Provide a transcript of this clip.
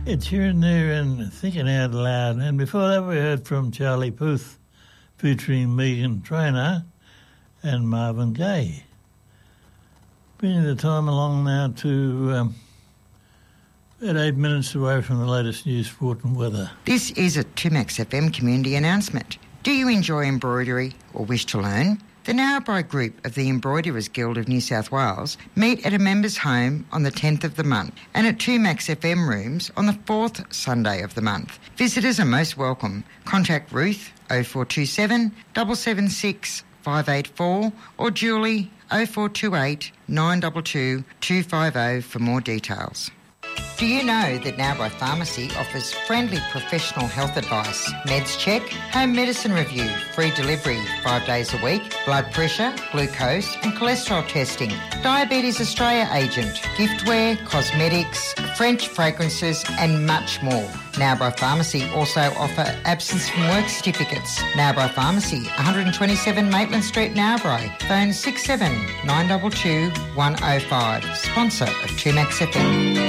It's here and there and thinking out loud. And before that, we heard from Charlie Puth, featuring Megan Trainor and Marvin Gaye. Bringing the time along now to about 8 minutes away from the latest news, sport and weather. This is a 2Max FM community announcement. Do you enjoy embroidery or wish to learn? The Narrabri Group of the Embroiderers Guild of New South Wales meet at a members' home on the 10th of the month and at 2Max FM rooms on the 4th Sunday of the month. Visitors are most welcome. Contact Ruth 0427 776 584 or Julie 0428 922 250 for more details. Do you know that Narrabri Pharmacy offers friendly professional health advice, meds check, home medicine review, free delivery 5 days a week, blood pressure, glucose and cholesterol testing, Diabetes Australia agent, giftware, cosmetics, French fragrances and much more. Narrabri Pharmacy also offer absence from work certificates. Narrabri Pharmacy, 127 Maitland Street, Narrabri. Phone 67 922 105. Sponsor of 2Max FM.